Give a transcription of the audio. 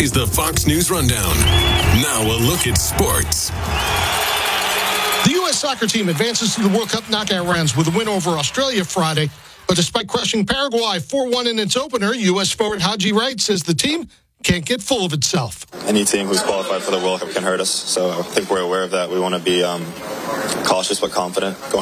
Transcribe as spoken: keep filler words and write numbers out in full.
is the Fox News Rundown. Now a look at sports. The U S soccer team advances to the World Cup knockout rounds with a win over Australia Friday. But despite crushing Paraguay four one in its opener, U S forward Haji Wright says the team can't get full of itself. Any team who's qualified for the World Cup can hurt us, so I think we're aware of that. We want to be um, cautious but confident going